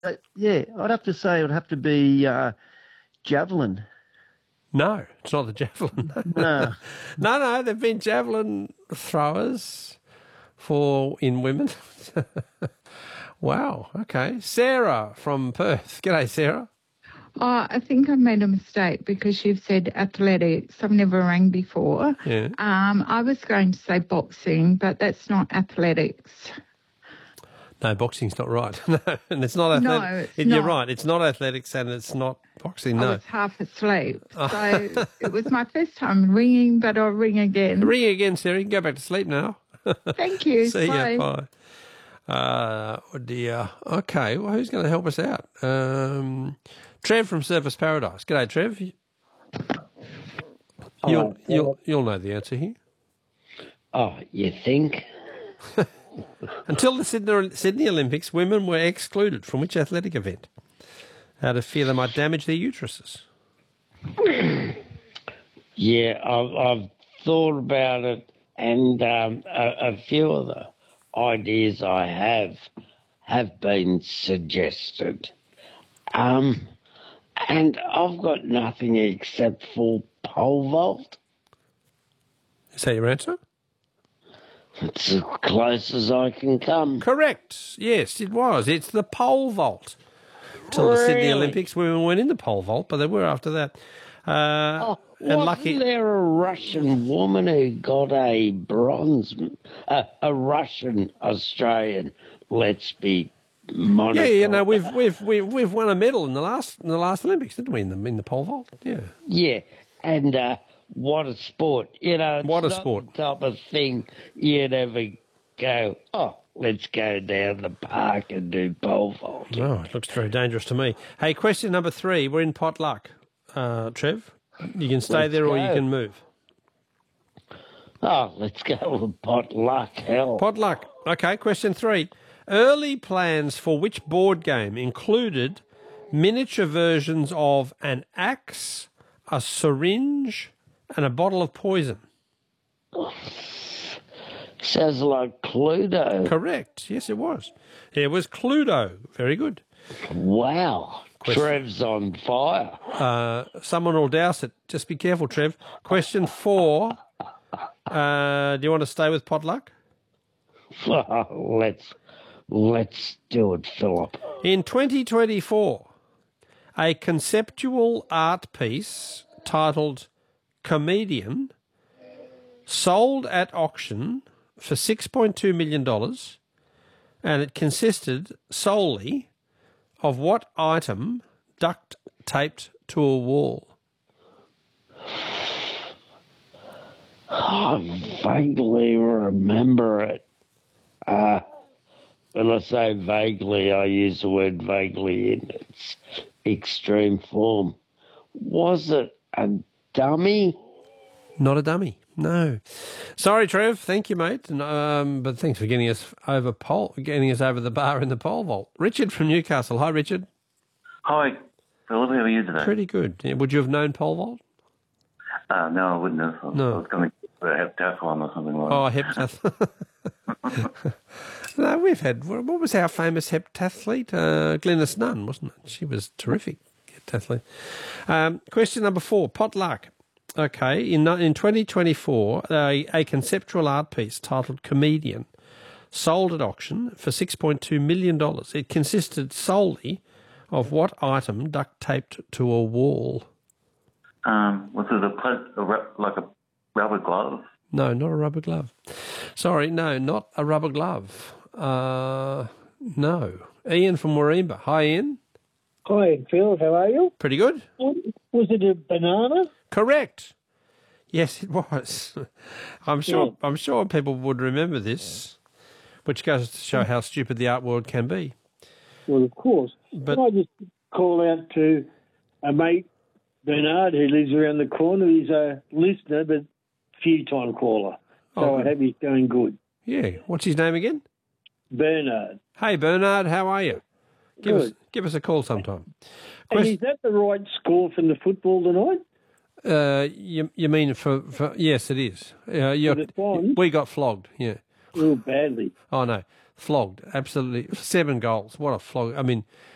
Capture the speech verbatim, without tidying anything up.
Uh, yeah, I'd have to say it would have to be uh, javelin. No, it's not the javelin. No. no, no, there've been javelin throwers for in women. Wow, okay. Sarah from Perth. G'day, Sarah. Oh, I think I made a mistake because you've said athletics. I've never rang before. Yeah. Um, I was going to say boxing, but that's not athletics. No, boxing's not right. No, and it's not athletics. No, it's You're not. right. It's not athletics and it's not boxing, I no. was half asleep. So it was my first time ringing, but I'll ring again. Ring again, Sarah. You can go back to sleep now. Thank you. See Bye. ya. Bye. Uh, oh dear. Okay, well, who's going to help us out? Um, Trev from Surface Paradise. G'day, Trev. You'll, you'll, you'll know the answer here. Oh, you think? Until the Sydney, Sydney Olympics, women were excluded from which athletic event? Out of fear they might damage their uteruses. Yeah, I've, I've thought about it, and um, a, a few of the ideas I have have been suggested. Um, and I've got nothing except for pole vault. Is that your answer? It's as close as I can come. Correct. Yes, it was. It's the pole vault. Till the Sydney Really? Olympics, women weren't in the pole vault, but they were after that. Uh, Oh, and wasn't lucky. there a Russian woman who got a bronze, uh, a Russian Australian? Let's be Yeah, you know, we've we've we've we've won a medal in the last in the last Olympics, didn't we? In the in the pole vault. Yeah. Yeah, and uh, what a sport! You know, it's What a not sport. the type of thing you'd ever go, oh, let's go down the park and do pole vault. Oh, it looks very dangerous to me. Hey, question number three. We're in potluck, uh, Trev. You can stay Let's there or you go. can move. Oh, let's go with potluck. Hell, Potluck. Okay, question three. Early plans for which board game included miniature versions of an axe, a syringe, and a bottle of poison? sounds like Cluedo. Correct. Yes, it was. It was Cluedo. Very good. Wow, Question. Trev's on fire. Uh, someone will douse it. Just be careful, Trev. Question four. Uh, do you want to stay with potluck? let's let's do it, Philip. In twenty twenty-four, a conceptual art piece titled Comedian sold at auction for six point two million dollars, and it consisted solely of what item duct taped to a wall? I vaguely remember it. Uh, when I say vaguely, I use the word vaguely in its extreme form. Was it a dummy? Not a dummy, no. Sorry, Trev. Thank you, mate. And, Um, but thanks for getting us over pole, getting us over the bar in the pole vault. Richard from Newcastle. Hi, Richard. Hi, Philip. How are you today? Pretty good. Yeah, would you have known pole vault? Uh, no, I wouldn't have. I No. was going to have heptathlon or something like Oh, that. heptathlete. No, we've had, what was our famous heptathlete? Uh, Glenys Nunn, wasn't it? She was terrific heptathlete. Um, question number four, potluck. Okay, in in twenty twenty-four, a, a conceptual art piece titled Comedian sold at auction for six point two million dollars. It consisted solely of what item duct taped to a wall? Um, was it a, pla- a ru- like a rubber glove? No, not a rubber glove. Sorry, no, not a rubber glove. Uh, no. Ian from Wareemba. Hi, Ian. Hi, Phil. How are you? Pretty good. Was it a banana? Correct. Yes, it was. I'm sure. I'm sure people would remember this, which goes to show how stupid the art world can be. Well, of course. But Can I just call out to a mate, Bernard, who lives around the corner? He's a listener, but few-time caller. So Oh, I good. hope he's going good. yeah, what's his name again? Bernard. Hey, Bernard, how are you? Give us Good. give us a call sometime. And Quest- is that the right score from the football tonight? uh, you you mean for, for yes, it is. Uh, you're, Was it fun? we got flogged. Yeah. Real badly. Oh no, flogged. Absolutely, seven goals. What a flog! I mean,